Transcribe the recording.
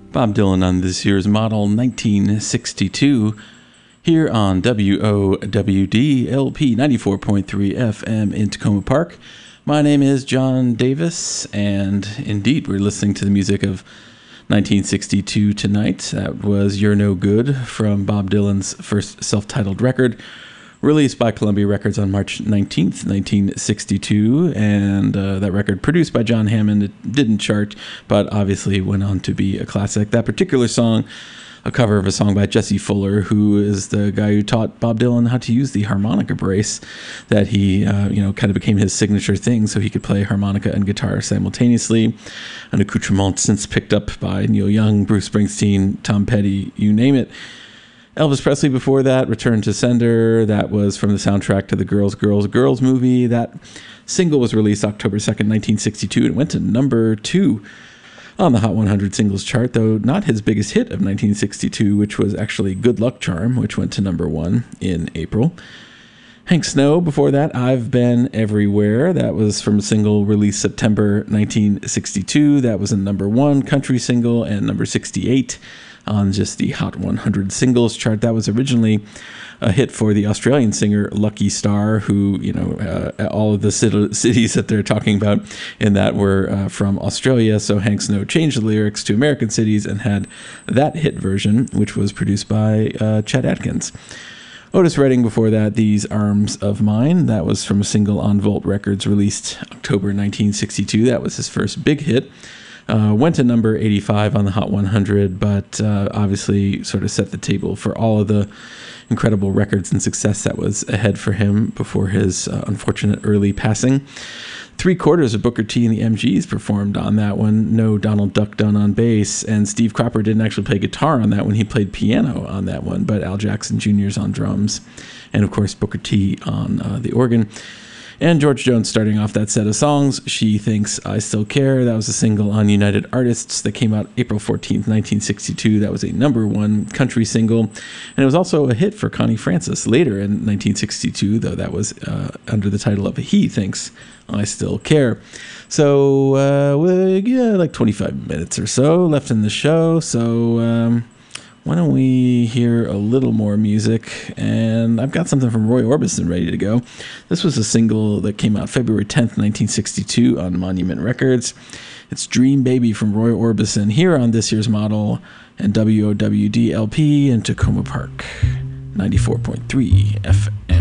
Bob Dylan on this year's model 1962 here on WOWD LP 94.3 FM in Tacoma Park. My name is John Davis, and indeed we're listening to the music of 1962 tonight. That was You're No Good from Bob Dylan's first self-titled record, released by Columbia Records on March 19th, 1962, and that record produced by John Hammond. It didn't chart, but obviously went on to be a classic. That particular song, a cover of a song by Jesse Fuller, who is the guy who taught Bob Dylan how to use the harmonica brace that he, kind of became his signature thing so he could play harmonica and guitar simultaneously. An accoutrement since picked up by Neil Young, Bruce Springsteen, Tom Petty, you name it. Elvis Presley before that, Return to Sender. That was from the soundtrack to the Girls, Girls, Girls movie. That single was released October 2nd, 1962, and went to number 2 on the Hot 100 singles chart, though not his biggest hit of 1962, which was actually Good Luck Charm, which went to number 1 in April. Hank Snow before that, I've Been Everywhere. That was from a single released September 1962. That was a number 1 country single and number 68 on just the Hot 100 singles chart. That was originally a hit for the Australian singer Lucky Starr, who, all of the cities that they're talking about in that were from Australia. So Hank Snow changed the lyrics to American cities and had that hit version, which was produced by Chet Atkins. Otis Redding before that, These Arms of Mine. That was from a single on Volt Records released October 1962. That was his first big hit. Went to number 85 on the Hot 100, but obviously sort of set the table for all of the incredible records and success that was ahead for him before his unfortunate early passing. 3/4 of Booker T and the MGs performed on that one. No Donald Duck Dunn on bass, and Steve Cropper didn't actually play guitar on that one. He played piano on that one, but Al Jackson Jr.'s on drums, and of course Booker T on the organ. And George Jones starting off that set of songs, She Thinks I Still Care. That was a single on United Artists that came out April 14th, 1962. That was a number 1 country single. And it was also a hit for Connie Francis later in 1962, though that was under the title of He Thinks I Still Care. So, like 25 minutes or so left in the show. So, why don't we hear a little more music? And I've got something from Roy Orbison ready to go. This was a single that came out February 10th, 1962 on Monument Records. It's Dream Baby from Roy Orbison here on this year's model and WOWD LP in Tacoma Park, 94.3 FM.